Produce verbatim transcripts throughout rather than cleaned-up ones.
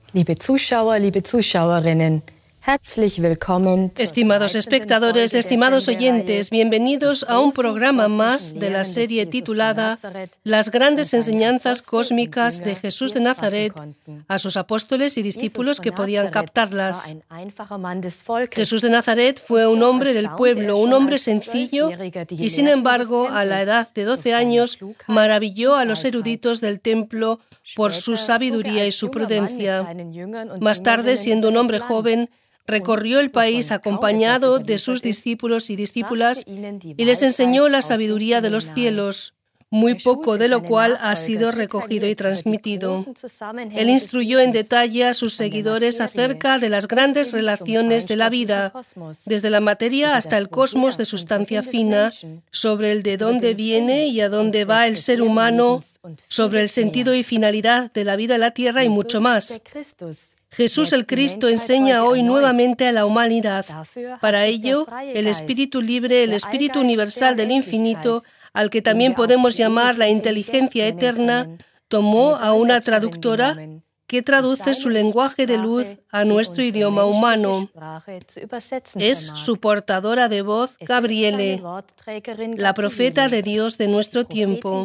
Liebe Zuschauer, liebe Zuschauerinnen, herzlich willkommen. Estimados espectadores, estimados oyentes, bienvenidos a un programa más de la serie titulada Las grandes enseñanzas cósmicas de Jesús de Nazaret a sus apóstoles y discípulos que podían captarlas. Jesús de Nazaret fue un hombre del pueblo, un hombre sencillo, y sin embargo, a la edad de doce años, maravilló a los eruditos del templo por su sabiduría y su prudencia. Más tarde, siendo un hombre joven, recorrió el país acompañado de sus discípulos y discípulas y les enseñó la sabiduría de los cielos, muy poco de lo cual ha sido recogido y transmitido. Él instruyó en detalle a sus seguidores acerca de las grandes relaciones de la vida, desde la materia hasta el cosmos de sustancia fina, sobre el de dónde viene y a dónde va el ser humano, sobre el sentido y finalidad de la vida en la tierra y mucho más. Jesús el Cristo enseña hoy nuevamente a la humanidad. Para ello, el espíritu libre, el espíritu universal del infinito, al que también podemos llamar la inteligencia eterna, tomó a una traductora que traduce su lenguaje de luz a nuestro idioma humano. Es su portadora de voz, Gabriele, la profeta de Dios de nuestro tiempo.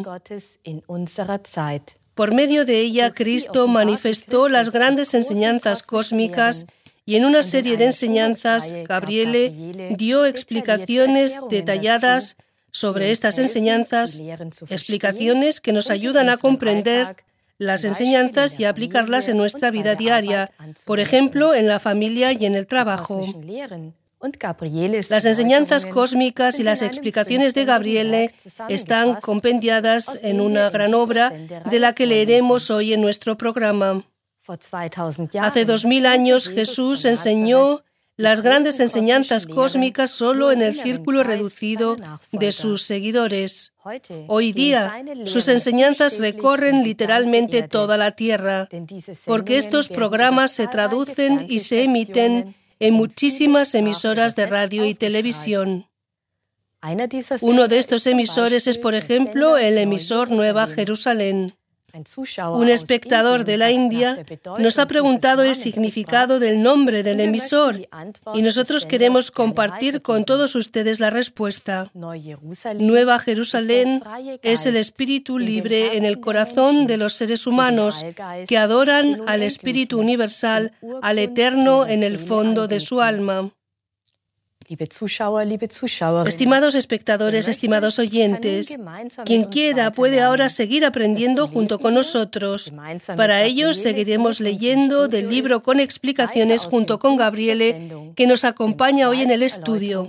Por medio de ella, Cristo manifestó las grandes enseñanzas cósmicas y en una serie de enseñanzas, Gabriele dio explicaciones detalladas sobre estas enseñanzas, explicaciones que nos ayudan a comprender las enseñanzas y a aplicarlas en nuestra vida diaria, por ejemplo, en la familia y en el trabajo. Las enseñanzas cósmicas y las explicaciones de Gabriele están compendiadas en una gran obra de la que leeremos hoy en nuestro programa. Hace dos mil años Jesús enseñó las grandes enseñanzas cósmicas solo en el círculo reducido de sus seguidores. Hoy día, sus enseñanzas recorren literalmente toda la tierra, porque estos programas se traducen y se emiten en muchísimas emisoras de radio y televisión. Uno de estos emisores es, por ejemplo, el emisor Nueva Jerusalén. Un espectador de la India nos ha preguntado el significado del nombre del emisor y nosotros queremos compartir con todos ustedes la respuesta. Nueva Jerusalén es el espíritu libre en el corazón de los seres humanos que adoran al Espíritu Universal, al Eterno en el fondo de su alma. Estimados espectadores, estimados oyentes, quien quiera puede ahora seguir aprendiendo junto con nosotros. Para ello, seguiremos leyendo del libro con explicaciones junto con Gabriele, que nos acompaña hoy en el estudio.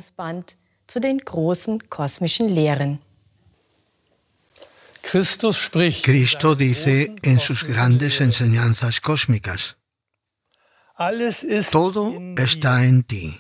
Cristo dice en sus grandes enseñanzas cósmicas: todo está en ti.